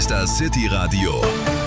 Mr. City Radio,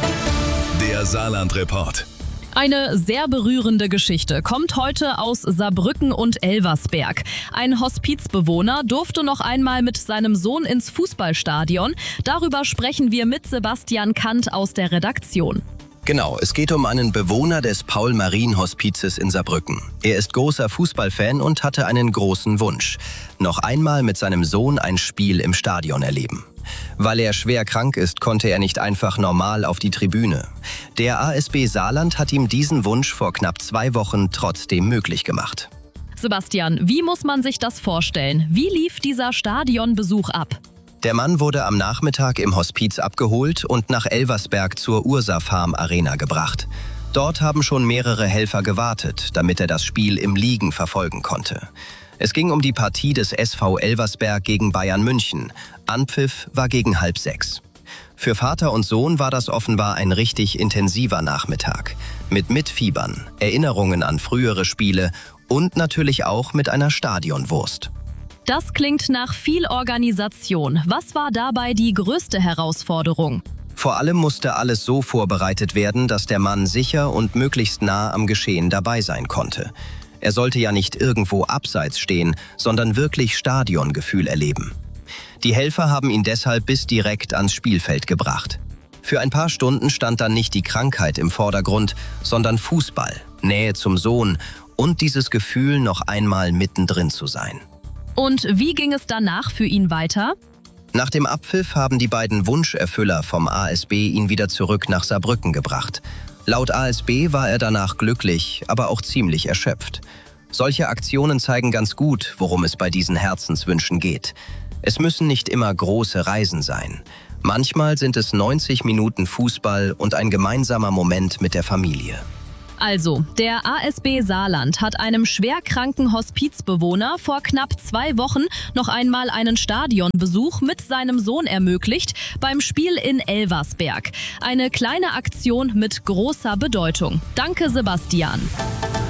der Saarland-Report. Eine sehr berührende Geschichte kommt heute aus Saarbrücken und Elversberg. Ein Hospizbewohner durfte noch einmal mit seinem Sohn ins Fußballstadion. Darüber sprechen wir mit Sebastian Kant aus der Redaktion. Genau, es geht um einen Bewohner des Paul-Marien-Hospizes in Saarbrücken. Er ist großer Fußballfan und hatte einen großen Wunsch: noch einmal mit seinem Sohn ein Spiel im Stadion erleben. Weil er schwer krank ist, konnte er nicht einfach normal auf die Tribüne. Der ASB Saarland hat ihm diesen Wunsch vor knapp 2 Wochen trotzdem möglich gemacht. Sebastian, wie muss man sich das vorstellen? Wie lief dieser Stadionbesuch ab? Der Mann wurde am Nachmittag im Hospiz abgeholt und nach Elversberg zur Ursa-Farm Arena gebracht. Dort haben schon mehrere Helfer gewartet, damit er das Spiel im Liegen verfolgen konnte. Es ging um die Partie des SV Elversberg gegen Bayern München. Anpfiff war gegen 5:30. Für Vater und Sohn war das offenbar ein richtig intensiver Nachmittag. Mit Mitfiebern, Erinnerungen an frühere Spiele und natürlich auch mit einer Stadionwurst. Das klingt nach viel Organisation. Was war dabei die größte Herausforderung? Vor allem musste alles so vorbereitet werden, dass der Mann sicher und möglichst nah am Geschehen dabei sein konnte. Er sollte ja nicht irgendwo abseits stehen, sondern wirklich Stadiongefühl erleben. Die Helfer haben ihn deshalb bis direkt ans Spielfeld gebracht. Für ein paar Stunden stand dann nicht die Krankheit im Vordergrund, sondern Fußball, Nähe zum Sohn und dieses Gefühl, noch einmal mittendrin zu sein. Und wie ging es danach für ihn weiter? Nach dem Abpfiff haben die beiden Wunscherfüller vom ASB ihn wieder zurück nach Saarbrücken gebracht. Laut ASB war er danach glücklich, aber auch ziemlich erschöpft. Solche Aktionen zeigen ganz gut, worum es bei diesen Herzenswünschen geht. Es müssen nicht immer große Reisen sein. Manchmal sind es 90 Minuten Fußball und ein gemeinsamer Moment mit der Familie. Also, der ASB Saarland hat einem schwerkranken Hospizbewohner vor knapp 2 Wochen noch einmal einen Stadionbesuch mit seinem Sohn ermöglicht beim Spiel in Elversberg. Eine kleine Aktion mit großer Bedeutung. Danke, Sebastian.